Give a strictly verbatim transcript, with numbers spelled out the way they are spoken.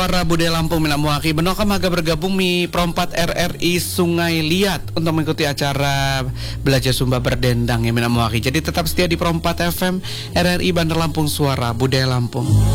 Para budaya Lampung mina muaki benoka maga bergabung mi perompat R R I Sungai Liat untuk mengikuti acara belajar Sumba berdendang ya mina muaki. Jadi tetap setia di perompat F M R R I Bandar Lampung, suara budaya Lampung.